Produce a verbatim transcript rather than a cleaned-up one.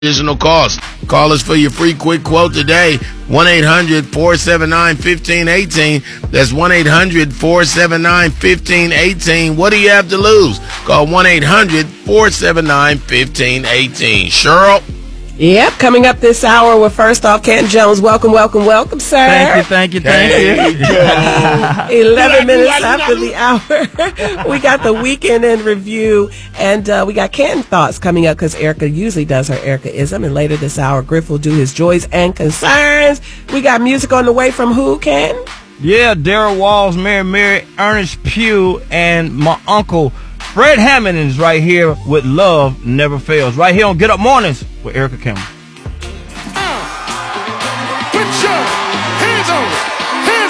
additional cost. Call us for your free quick quote today. one eight hundred four seven nine one five one eight. That's one eight hundred four seven nine one five one eight. What do you have to lose? Call one eight hundred four seven nine one five one eight. Cheryl? Yep, coming up this hour with First Off, Canton Jones. Welcome, welcome, welcome, sir. Thank you, thank you, thank you. eleven minutes after the hour, we got the weekend in review, and uh, we got Canton Thoughts coming up because Erica usually does her Erica-ism, and later this hour, Griff will do his Joys and Concerns. We got music on the way from who, Canton? Yeah, Daryl Walls, Mary Mary, Ernest Pugh, and my uncle Fred Hammond is right here with Love Never Fails. Right here on Get Up Mornings with Erica Campbell.